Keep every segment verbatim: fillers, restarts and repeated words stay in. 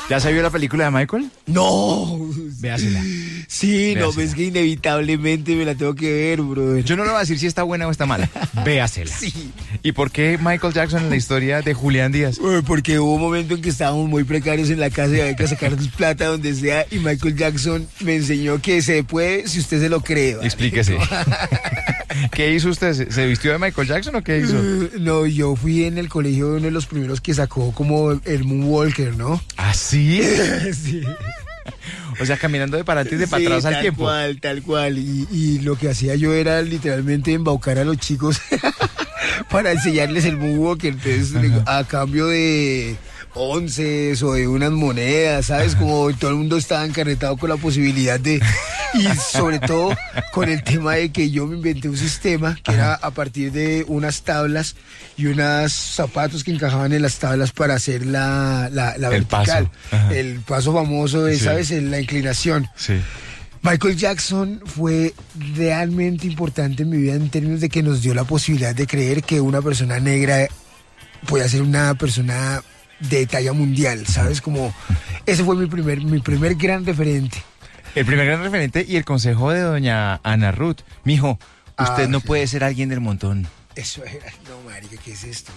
¿Ya se vio la película de Michael? No. Véasela. Sí, Véasela. no, es que inevitablemente me la tengo que ver, brother. Yo no le voy a decir si está buena o está mala. Véasela. Sí. ¿Y por qué Michael Jackson en la historia de Julián Díaz? Eh, Porque hubo un momento en que estábamos muy precarios en la casa y había que sacarnos plata donde sea, y Michael Jackson me enseñó que se puede si usted se lo cree. ¿vale? Explíquese. ¿Qué hizo usted? ¿Se, se vistió de Michael Jackson o qué hizo? Eh, No, yo fui en el colegio uno de los primeros que sacó como el Moonwalker, ¿no? ¿Ah, sí? Sí. O sea, caminando de para adelante y de para Sí, atrás al tal tiempo. cual, tal cual. Y, y lo que hacía yo era literalmente embaucar a los chicos para enseñarles el Moonwalker. Entonces, a cambio de onces o de unas monedas, ¿sabes? Ajá. Como todo el mundo estaba encarretado con la posibilidad de... Y sobre todo con el tema de que yo me inventé un sistema que era a partir de unas tablas y unos zapatos que encajaban en las tablas para hacer la, la, la El vertical. paso. Ajá. El paso famoso de, Sí. ¿sabes? En la inclinación. Sí. Michael Jackson fue realmente importante en mi vida en términos de que nos dio la posibilidad de creer que una persona negra puede ser una persona de talla mundial, ¿sabes? Como ese fue mi primer, mi primer gran referente. El primer gran referente y el consejo de doña Ana Ruth. Mijo, usted Ah, no sí. puede ser alguien del montón. Eso era, no, marica, ¿qué es esto?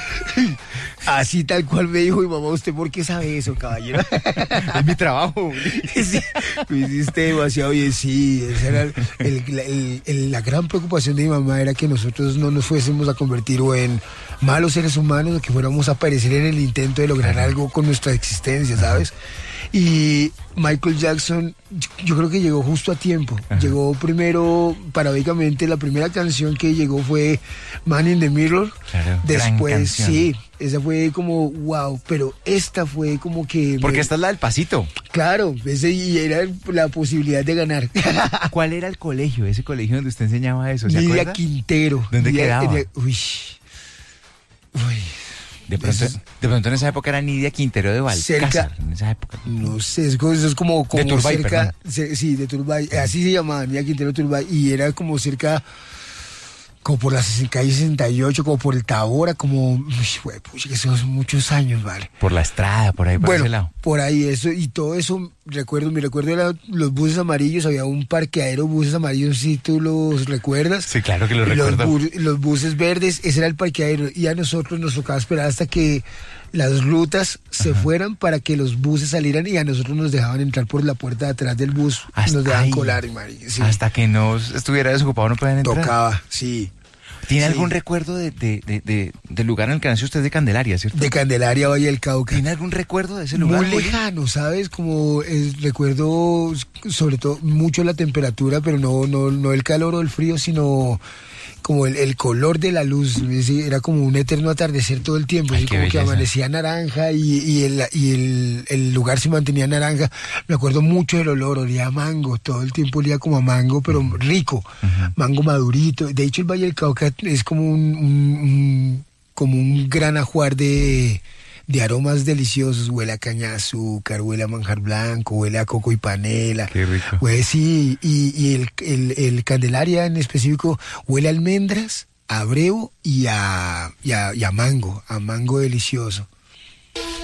Así tal cual me dijo mi mamá, ¿usted por qué sabe eso, caballero? Es mi trabajo. Sí, lo hiciste demasiado bien, sí, esa era el- el- el- el- la gran preocupación de mi mamá era que nosotros no nos fuésemos a convertir o en malos seres humanos o que fuéramos a aparecer en el intento de lograr algo con nuestra existencia, ¿sabes? Y Michael Jackson, yo, yo creo que llegó justo a tiempo. Ajá. Llegó primero, paradójicamente, la primera canción que llegó fue Man in the Mirror. Claro, gran Después, canción. sí, esa fue como wow, pero esta fue como que... Porque me- esta es la del pasito. Claro, ese y era la posibilidad de ganar. ¿Cuál era el colegio? Ese colegio donde usted enseñaba eso, ¿se Nidia acuerda? Quintero. ¿Dónde Nidia- quedaba? Nidia- uy. Uy. De pronto, Eso es- de pronto en esa época era Nidia Quintero de Valcázar. Cerca- En esa época. No sé, es como, eso es como, como Turbay, cerca. ce- sí, de Turbay. Así se llamaba, Nidia Quintero Turbay. Y era como cerca, como por la ses- calle sesenta y ocho, como por el Tabora, como. Uy, güey, pucha, que son muchos años, ¿vale? Por la estrada, por ahí, por Bueno, ese lado. por ahí eso, y todo eso, recuerdo, mi recuerdo era los buses amarillos, había un parqueadero buses amarillos, si tú los recuerdas. Sí, claro que lo Y los, recuerdo. bu- los buses verdes, ese era el parqueadero, y a nosotros nos tocaba esperar hasta que las rutas se Ajá. fueran para que los buses salieran y a nosotros nos dejaban entrar por la puerta de atrás del bus, Hasta nos dejaban ahí. colar, marica, sí. Hasta que no estuviera desocupado no pueden entrar. Tocaba, sí. ¿Tiene Sí. algún recuerdo de, de, de, de- del lugar en el que nació usted de Candelaria, cierto? De Candelaria, Valle del Cauca. ¿Tiene algún recuerdo de ese lugar? Muy Juli? lejano, ¿sabes? Como es- recuerdo sobre todo mucho la temperatura, pero no, no, no el calor o el frío, sino como el, el color de la luz. Es decir, era como un eterno atardecer todo el tiempo, Ay, así qué como que belleza. amanecía naranja y, y, el, y el, el lugar se mantenía naranja. Me acuerdo mucho del olor, olía a mango, todo el tiempo olía como a mango, pero rico, mango madurito. De hecho, el Valle del Cauca es como un, un- un- como un gran ajuar de de aromas deliciosos, huele a caña de azúcar, huele a manjar blanco, huele a coco y panela. Qué rico. Huele, sí, y, y el, el, el Candelaria en específico huele a almendras, a breu y a, y a, y a mango, a mango delicioso.